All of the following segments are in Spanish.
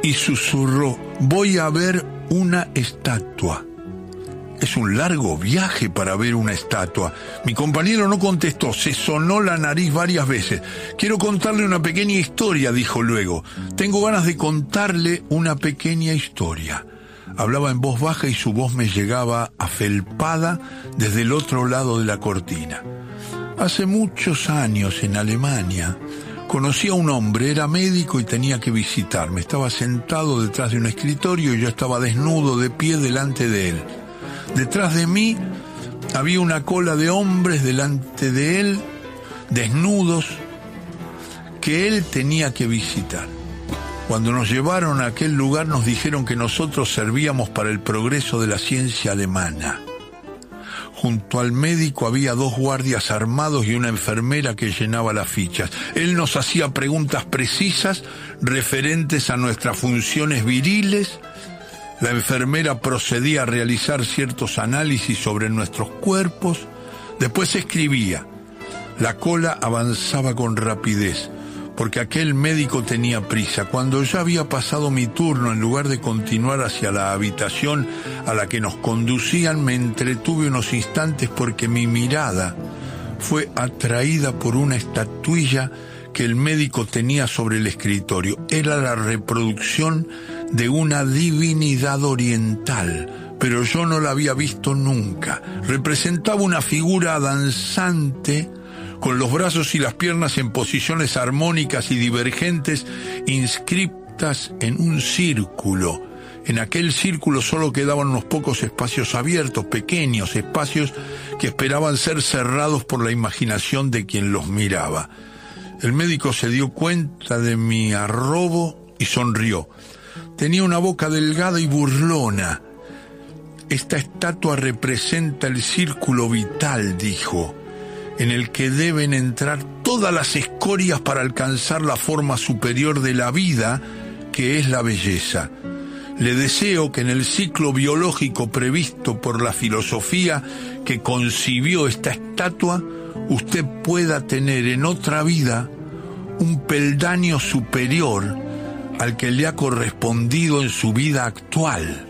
y susurró: voy a ver una estatua. Es un largo viaje para ver una estatua. Mi compañero no contestó, se sonó la nariz varias veces. Quiero contarle una pequeña historia, dijo luego. Tengo ganas de contarle una pequeña historia. Hablaba en voz baja y su voz me llegaba afelpada desde el otro lado de la cortina. Hace muchos años, en Alemania, conocí a un hombre, era médico y tenía que visitarme. Estaba sentado detrás de un escritorio y yo estaba desnudo de pie delante de él. Detrás de mí había una cola de hombres delante de él, desnudos, que él tenía que visitar. Cuando nos llevaron a aquel lugar nos dijeron que nosotros servíamos para el progreso de la ciencia alemana. Junto al médico había 2 guardias armados y una enfermera que llenaba las fichas. Él nos hacía preguntas precisas referentes a nuestras funciones viriles. La enfermera procedía a realizar ciertos análisis sobre nuestros cuerpos. Después escribía. La cola avanzaba con rapidez, porque aquel médico tenía prisa. Cuando ya había pasado mi turno, en lugar de continuar hacia la habitación a la que nos conducían, me entretuve unos instantes porque mi mirada fue atraída por una estatuilla que el médico tenía sobre el escritorio. Era la reproducción de una divinidad oriental, pero yo no la había visto nunca. Representaba una figura danzante, con los brazos y las piernas en posiciones armónicas y divergentes, inscriptas en un círculo. En aquel círculo solo quedaban unos pocos espacios abiertos, pequeños espacios que esperaban ser cerrados por la imaginación de quien los miraba. El médico se dio cuenta de mi arrobo y sonrió. Tenía una boca delgada y burlona. Esta estatua representa el círculo vital, dijo, en el que deben entrar todas las escorias para alcanzar la forma superior de la vida, que es la belleza. Le deseo que en el ciclo biológico previsto por la filosofía que concibió esta estatua, usted pueda tener en otra vida un peldaño superior al que le ha correspondido en su vida actual.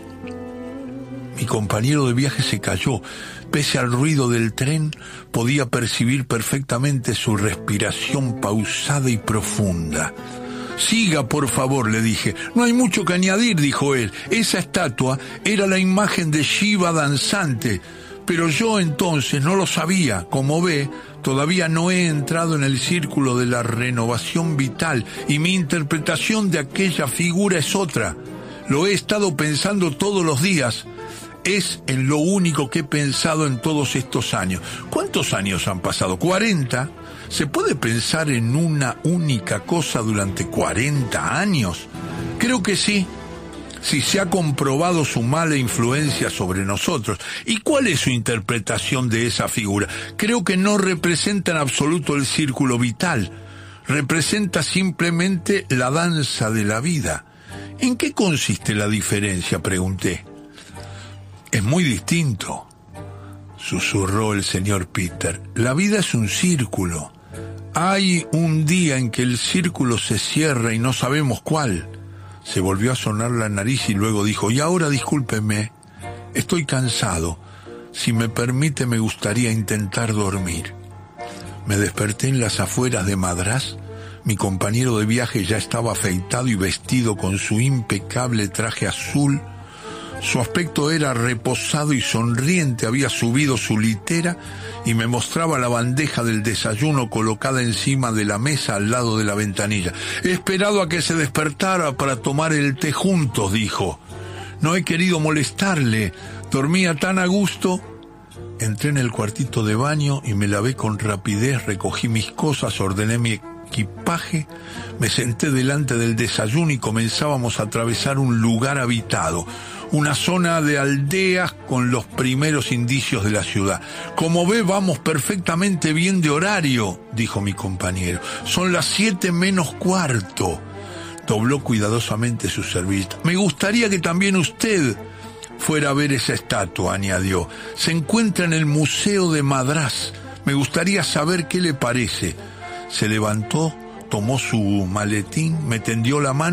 Mi compañero de viaje se calló. Pese al ruido del tren, podía percibir perfectamente su respiración pausada y profunda. Siga, por favor, le dije. No hay mucho que añadir, dijo él. Esa estatua era la imagen de Shiva danzante, pero yo entonces no lo sabía. Como ve, todavía no he entrado en el círculo de la renovación vital y mi interpretación de aquella figura es otra. Lo he estado pensando todos los días. Es en lo único que he pensado en todos estos años. ¿Cuántos años han pasado? ¿40? ¿Se puede pensar en una única cosa durante 40 años? Creo que sí, si se ha comprobado su mala influencia sobre nosotros. ¿Y cuál es su interpretación de esa figura? Creo que no representa en absoluto el círculo vital. Representa simplemente la danza de la vida. ¿En qué consiste la diferencia?, pregunté. Es muy distinto, susurró el señor Peter. La vida es un círculo. Hay un día en que el círculo se cierra y no sabemos cuál. Se volvió a sonar la nariz y luego dijo: y ahora discúlpeme, estoy cansado. Si me permite, me gustaría intentar dormir. Me desperté en las afueras de Madrás. Mi compañero de viaje ya estaba afeitado y vestido con su impecable traje azul. Su aspecto era reposado y sonriente. Había subido su litera y me mostraba la bandeja del desayuno colocada encima de la mesa al lado de la ventanilla. He esperado a que se despertara para tomar el té juntos, dijo. No he querido molestarle. Dormía tan a gusto. Entré en el cuartito de baño y me lavé con rapidez, recogí mis cosas, ordené mi equipaje, me senté delante del desayuno y comenzábamos a atravesar un lugar habitado, una zona de aldeas con los primeros indicios de la ciudad. Como ve, vamos perfectamente bien de horario, dijo mi compañero. Son las 7 menos cuarto. Dobló cuidadosamente su servilleta. Me gustaría que también usted fuera a ver esa estatua, añadió. Se encuentra en el Museo de Madrás. Me gustaría saber qué le parece. Se levantó, tomó su maletín, me tendió la mano